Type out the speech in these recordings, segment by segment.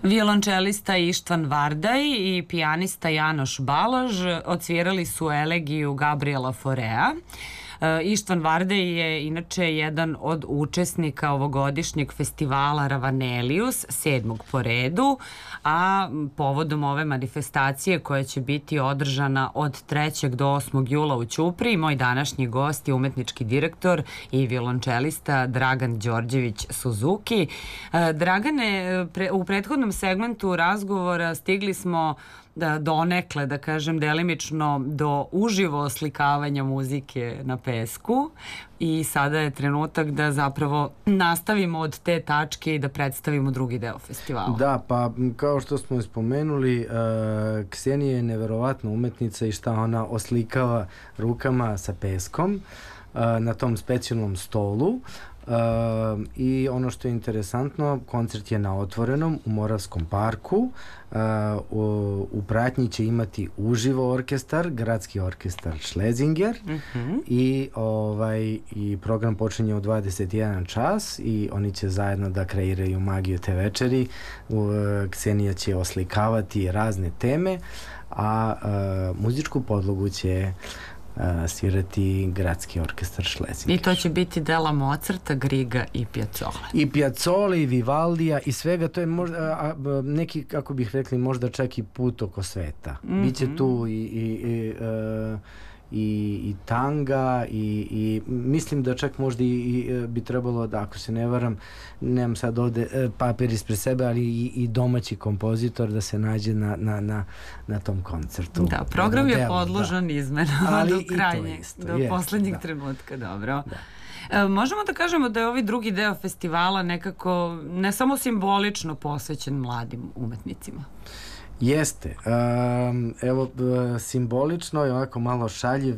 Violončelista Ištvan Vardaj i pijanista Janoš Balaž odsvirali su elegiju Gabriela Faurea. Ištvan Vardaj je inače jedan od učesnika ovogodišnjeg festivala Ravanelius, 7. po redu, a povodom ove manifestacije koja će biti održana od 3. do 8. jula u Ćupriji, moj današnji gost je umetnički direktor i violončelista Dragan Đorđević Suzuki. Dragane, u prethodnom segmentu razgovora stigli smo donekle, da kažem, delimično do uživo oslikavanja muzike na pesku i sada je trenutak da zapravo nastavimo od te tačke i da predstavimo drugi deo festivala. Da, pa kao što smo spomenuli, Ksenija je neverovatna umetnica i šta ona oslikava rukama sa peskom na tom specijalnom stolu. I ono što je interesantno, koncert je na otvorenom u Moravskom parku. U pratnji će imati uživo orkestar, gradski orkestar Schlesinger, i program počinje u 21 čas i oni će zajedno da kreiraju magiju te večeri. Ksenija će oslikavati razne teme, a muzičku podlogu će svirati gradski orkestar Schlesinger. I to će biti dela Mozarta, Griga i Piazzole. I Piazzole, i Vivaldija, i svega. To je možda neki, kako bih rekli, možda čak i put oko sveta. Biće tu i tanga i mislim da čak možda i bi trebalo da, ako se ne varam, nemam sad ovde papir ispred sebe, ali i domaći kompozitor da se nađe na tom koncertu. Da, program je podložan izmenama do krajnjeg, do poslednjeg trenutka, dobro. Možemo da kažemo da je ovaj drugi deo festivala nekako ne samo simbolično posvećen mladim umetnicima. Jeste. Evo, simbolično je ovako malo šaljiv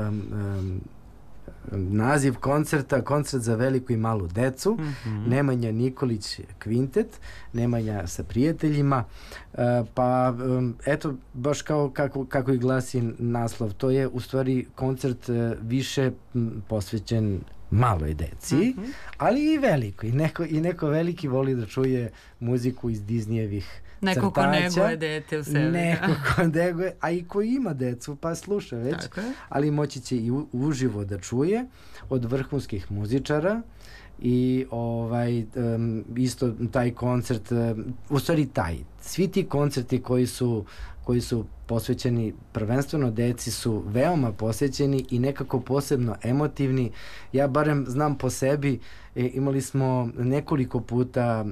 naziv koncerta, koncert za veliku i malu decu, Nemanja Nikolić kvintet, Nemanja sa prijateljima, pa eto, baš kako i glasi naslov, to je u stvari koncert više posvećen maloj deci, ali i veliko. I neko veliki voli da čuje muziku iz Disneyevih crtaća. Neko ko neguje dete u sebi. Neko ko neguje, a i ko ima decu, pa sluša već. Ali moći će i uživo da čuje od vrhunskih muzičara. I isto taj koncert, u stvari svi ti koncerti koji su posvećeni prvenstveno deci su veoma posvećeni i nekako posebno emotivni. Ja barem znam po sebi, imali smo nekoliko puta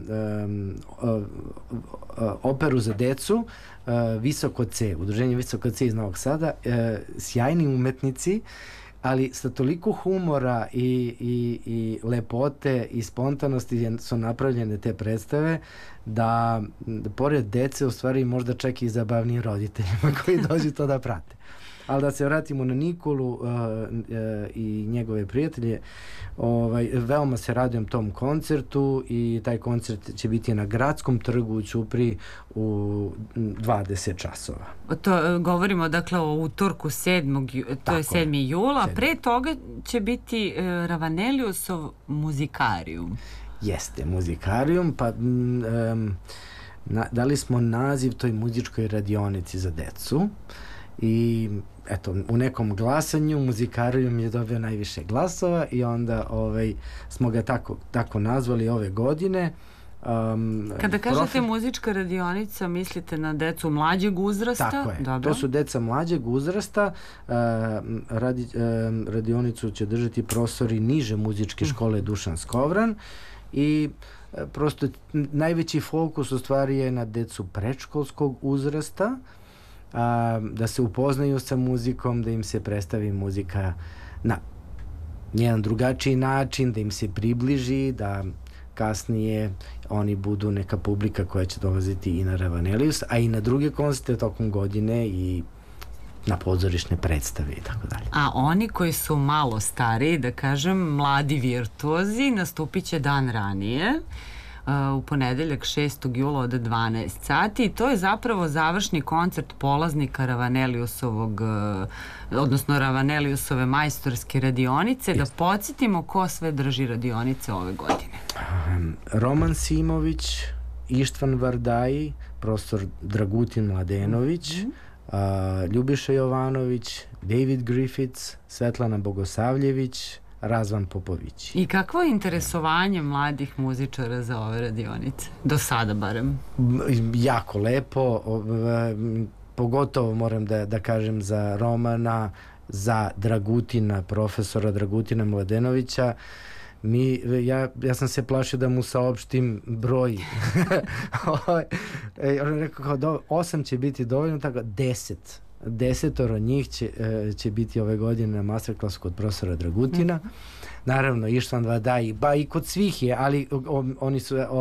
operu za decu, Visoko C, udruženje Visoko C iz Novog Sada, sjajni umetnici, ali sa toliko humora i lepote i spontanosti su napravljene te predstave da pored dece u stvari možda čak i zabavniji roditeljima koji dođu to da prate. Ali da se vratimo na Nikolu i njegove prijatelje, veoma se radujem tom koncertu i taj koncert će biti na Gradskom trgu u Ćupriji u 20 časova. To govorimo dakle o utorku 7. to je 7. jula, pre toga će biti Ravaneliusov muzikarijum. Jeste, muzikarijum, pa dali smo naziv toj muzičkoj radionici za decu i eto, u nekom glasanju muzikarijum je dobio najviše glasova i onda smo ga tako nazvali ove godine. Kada kažete muzička radionica, mislite na decu mlađeg uzrasta? Tako je, to su deca mlađeg uzrasta. Radionicu će držati profesori niže muzičke škole Dušan Skovran i prosto najveći fokus u stvari je na decu predškolskog uzrasta, da se upoznaju sa muzikom, da im se predstavi muzika na jedan drugačiji način, da im se približi, da kasnije oni budu neka publika koja će dolaziti i na Ravanelius, a i na druge koncerte tokom godine i na pozorišne predstave i tako dalje. A oni koji su malo stariji, da kažem, mladi virtuozi, nastupit će dan ranije, u ponedeljak 6. jula od 12 sati i to je zapravo završni koncert polaznika Ravaneliusovog, odnosno Ravaneliusove majstorske radionice. Da podsjetimo ko sve drži radionice ove godine. Roman Simović Ištvan Vardaji, profesor Dragutin Mladenović, Ljubiša Jovanović, David Griffiths, Svetlana Bogosavljević, Razvan Popović. I kakvo je interesovanje mladih muzičara za ove radionice? Do sada barem. Jako lepo, pogotovo moram da kažem za Romana, za Dragutina, profesora Dragutina Mladenovića. Ja sam se plašio da mu saopštim broj. On je rekao kao 8 će biti dovoljno, tako 10. 10 njih će biti ove godine na masterklasu kod profesora Dragutina. Naravno, Ištvan Vardaji, i kod svih je, ali oni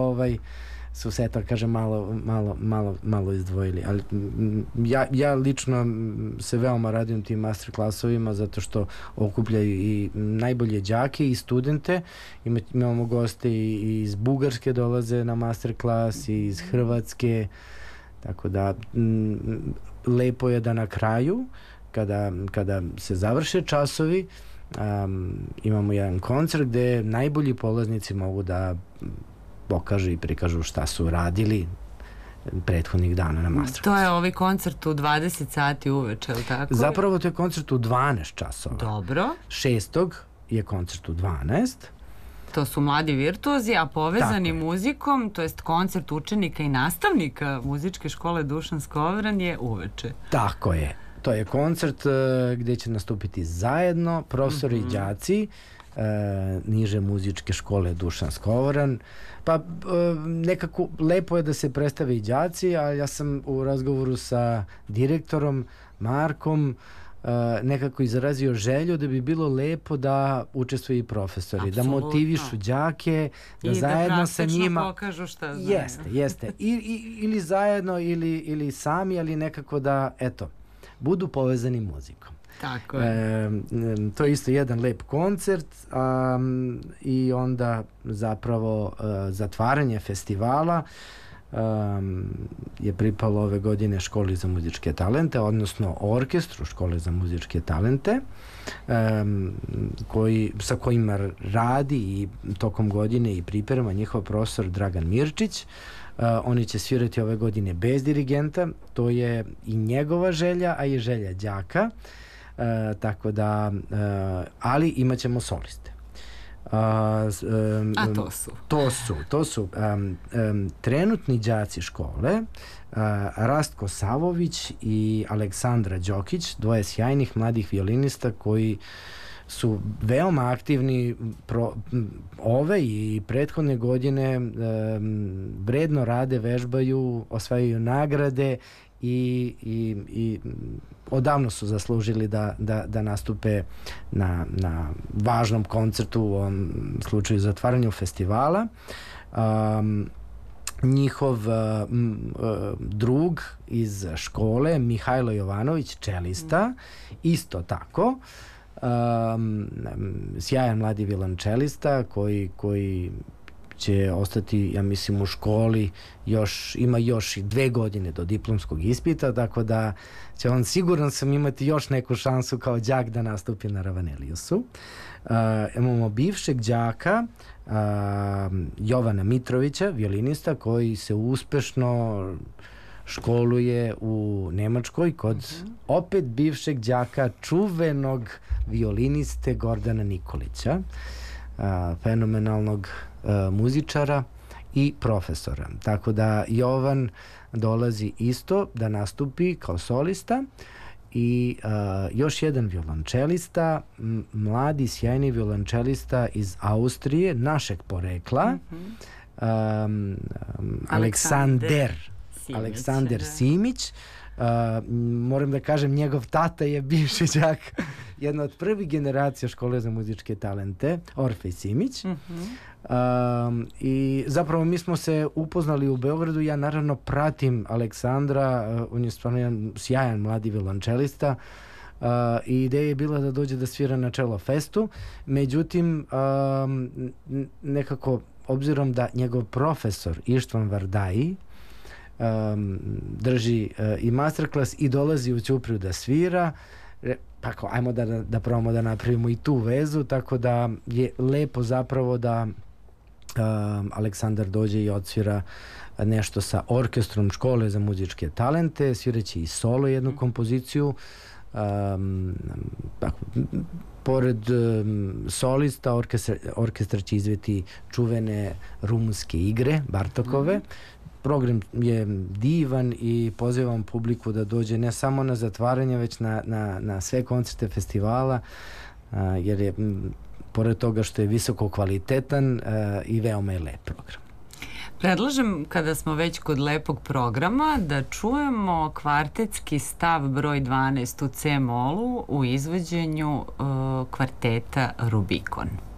su se, to kažem, malo izdvojili. Ali ja lično se veoma radim tim masterklasovima zato što okupljaju i najbolje đake i studente. Imamo goste i iz Bugarske dolaze na masterklas, i iz Hrvatske. Tako da lepo je da na kraju, kada se završe časovi, imamo jedan koncert gde najbolji polaznici mogu da pokažu i prikažu šta su radili prethodnih dana na masterclassu. To je ovaj koncert u 20 sati uveče, ili tako? Zapravo to je koncert u 12 časova. Dobro. 6. je koncert u 12. To su mladi virtuozi, a povezani muzikom, to jest koncert učenika i nastavnika muzičke škole Dušan Skovran je uveče. Tako je. To je koncert gde će nastupiti zajedno profesori i đaci niže muzičke škole Dušan Skovran. Pa nekako lepo je da se predstave i đaci, a ja sam u razgovoru sa direktorom Markom nekako izrazio želju da bi bilo lepo da učestvuju i profesori. Absolutno. Da motivišu đake, da zajedno sa njima... I da praktično pokažu šta znaju. Jeste. Ili zajedno, ili sami, ali nekako da, budu povezani muzikom. Tako je. To je isto jedan lep koncert i onda zapravo zatvaranje festivala je pripalo ove godine Školi za muzičke talente, odnosno orkestru Škole za muzičke talente, sa kojima radi i tokom godine i priprema njihov profesor Dragan Mirčić. Oni će svirati ove godine bez dirigenta, to je i njegova želja, a i želja đaka. Tako da, ali imat ćemo soliste. To su trenutni đaci škole, Rastko Savović i Aleksandra Đokić, dvoje sjajnih mladih violinista koji su veoma aktivni ove i prethodne godine, vredno rade, vežbaju, osvajaju nagrade i odavno su zaslužili da nastupe na važnom koncertu, u ovom slučaju zatvaranju festivala. Njihov drug iz škole, Mihajlo Jovanović, čelista, isto tako, sjajan mladi violončelista koji će ostati, ja mislim, u školi, ima još i 2 godine do diplomskog ispita, tako da će on, siguran sam, imati još neku šansu kao đak da nastupi na Ravaneliusu. Imamo bivšeg đaka Jovana Mitrovića, violinista, koji se uspešno školuje u Nemačkoj kod opet bivšeg đaka čuvenog violiniste Gordana Nikolića, fenomenalnog muzičara i profesora. Tako da Jovan dolazi isto da nastupi kao solista i još jedan violončelista, mladi sjajni violončelista iz Austrije, našeg porekla, Aleksandar Simić. Moram da kažem, njegov tata je bivši đak jedna od prvih generacija Škole za muzičke talente, Orfej Simić. I zapravo mi smo se upoznali u Beogradu. Ja naravno pratim Aleksandra, on je stvarno jedan sjajan mladi violončelista i ideja je bila da dođe da svira na Cello Festu. Međutim, nekako, obzirom da njegov profesor Ištvan Vardaji drži i masterclass i dolazi u Ćupriju da svira, tako ajmo da probamo da napravimo i tu vezu, tako da je lepo zapravo da Aleksandar dođe i odsvira nešto sa orkestrom škole za muzičke talente, sviraće i solo jednu kompoziciju. Pored solista, orkestar će izveti čuvene rumunske igre, Bartokove. Program je divan i pozivam publiku da dođe ne samo na zatvaranje, već na sve koncerte festivala, jer je, pored toga što je visoko kvalitetan, i veoma je lep program. Predlažem, kada smo već kod lepog programa, da čujemo kvartetski stav broj 12 u C-molu u izvođenju kvarteta Rubikon.